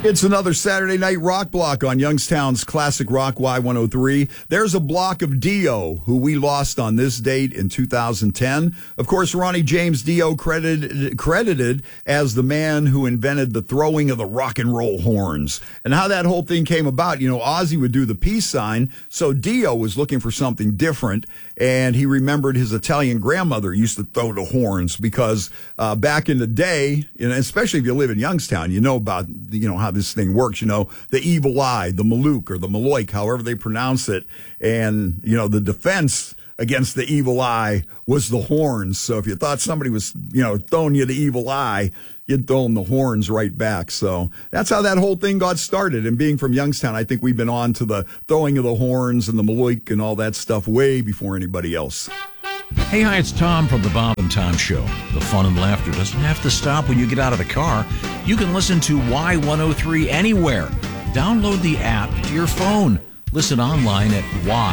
It's another Saturday night rock block on Youngstown's Classic Rock Y103. There's a block of Dio, who we lost on this date in 2010. Of course, Ronnie James Dio credited as the man who invented the throwing of the rock and roll horns. And how that whole thing came about, Ozzy would do the peace sign, so Dio was looking for something different, and he remembered his Italian grandmother used to throw the horns because back in the day, especially if you live in Youngstown, you know about how this thing works, the evil eye, the Malouk or the Maloik, however they pronounce it. And, the defense against the evil eye was the horns. So if you thought somebody was, throwing you the evil eye, you'd throw them the horns right back. So that's how that whole thing got started. And being from Youngstown, I think we've been on to the throwing of the horns and the Maloik and all that stuff way before anybody else. Hey, hi, it's Tom from the Bob and Tom Show. The fun and laughter doesn't have to stop when you get out of the car. You can listen to Y103 anywhere. Download the app to your phone. Listen online at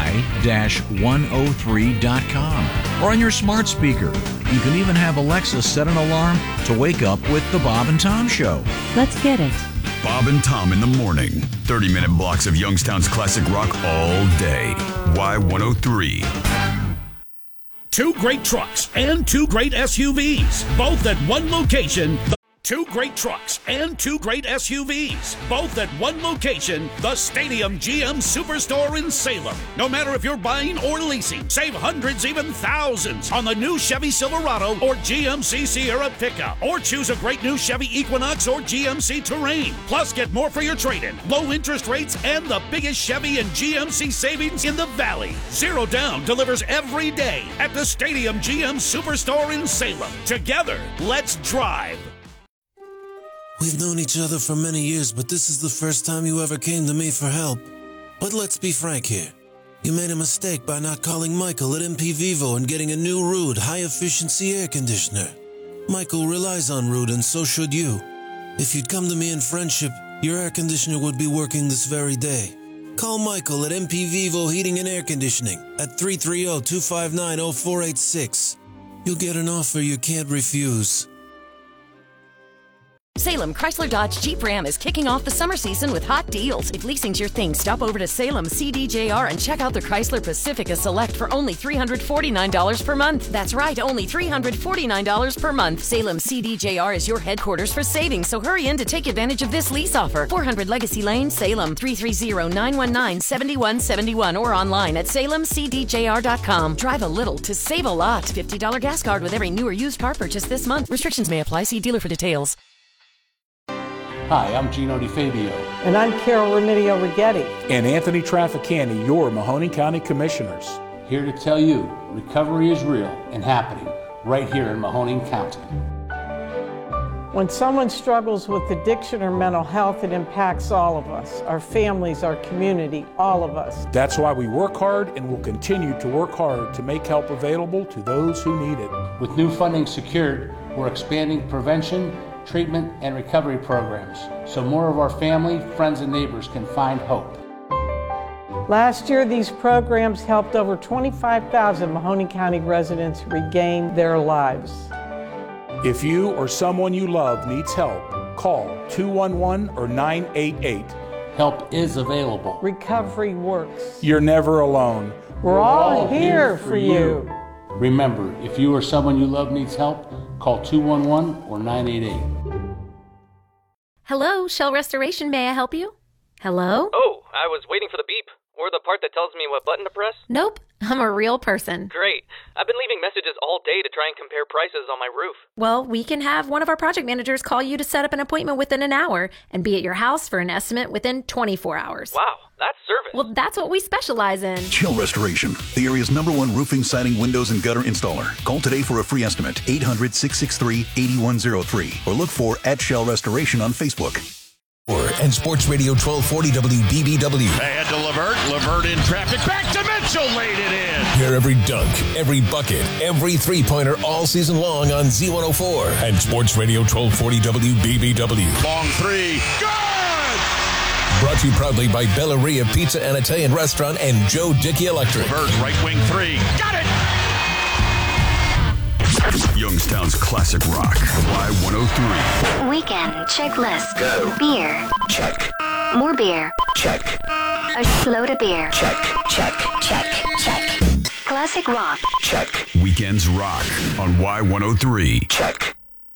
y-103.com or on your smart speaker. You can even have Alexa set an alarm to wake up with the Bob and Tom Show. Let's get it. Bob and Tom in the morning. 30-minute blocks of Youngstown's classic rock all day. Y103. Two great trucks and two great SUVs, both at one location. Two great trucks and two great SUVs, both at one location, the Stadium GM Superstore in Salem. No matter if you're buying or leasing, save hundreds, even thousands on the new Chevy Silverado or GMC Sierra pickup. Or choose a great new Chevy Equinox or GMC Terrain. Plus, get more for your trade-in, low interest rates, and the biggest Chevy and GMC savings in the Valley. Zero Down delivers every day at the Stadium GM Superstore in Salem. Together, let's drive. We've known each other for many years, but this is the first time you ever came to me for help. But let's be frank here. You made a mistake by not calling Michael at MP Vivo and getting a new Ruud high-efficiency air conditioner. Michael relies on Ruud, and so should you. If you'd come to me in friendship, your air conditioner would be working this very day. Call Michael at MP Vivo Heating and Air Conditioning at 330-259-0486. You'll get an offer you can't refuse. Salem Chrysler Dodge Jeep Ram is kicking off the summer season with hot deals. If leasing's your thing, stop over to Salem CDJR and check out the Chrysler Pacifica Select for only $349 per month. That's right, only $349 per month. Salem CDJR is your headquarters for savings, so hurry in to take advantage of this lease offer. 400 Legacy Lane, Salem, 330-919-7171 or online at salemcdjr.com. Drive a little to save a lot. $50 gas card with every new or used car purchase this month. Restrictions may apply. See dealer for details. Hi, I'm Gino DiFabio. And I'm Carol Remedio Righetti. And Anthony Trafficani, your Mahoning County Commissioners. Here to tell you, recovery is real and happening right here in Mahoning County. When someone struggles with addiction or mental health, it impacts all of us, our families, our community, all of us. That's why we work hard and will continue to work hard to make help available to those who need it. With new funding secured, we're expanding prevention, treatment, and recovery programs so more of our family, friends, and neighbors can find hope. Last year, these programs helped over 25,000 Mahoning County residents regain their lives. If you or someone you love needs help, call 211 or 988. Help is available. Recovery works. You're never alone. We're all here for you. Remember, if you or someone you love needs help, call 211 or 988. Hello, Shell Restoration. May I help you? Hello? Oh, I was waiting for the beep. Or the part that tells me what button to press. Nope, I'm a real person. Great. I've been leaving messages all day to try and compare prices on my roof. Well, we can have one of our project managers call you to set up an appointment within an hour and be at your house for an estimate within 24 hours. Wow, that's service. Well, that's what we specialize in. Shell Restoration, the area's #1 roofing, siding, windows, and gutter installer. Call today for a free estimate, 800-663-8103, or look for @Shell Restoration on Facebook. And Sports Radio 1240 WBBW. Ahead to Levert in traffic. Back to Mitchell, laid it in. Hear every dunk, every bucket, every three-pointer all season long on Z104 and Sports Radio 1240 WBBW. Long three. Good! Brought to you proudly by Bellaria Pizza and Italian Restaurant and Joe Dickey Electric. Levert, right wing three. Got it! Youngstown's classic rock. Y103. Weekend checklist. Go. Beer. Check. More beer. Check. A load of beer. Check. Check. Check. Check. Classic rock. Check. Weekends rock on Y103. Check.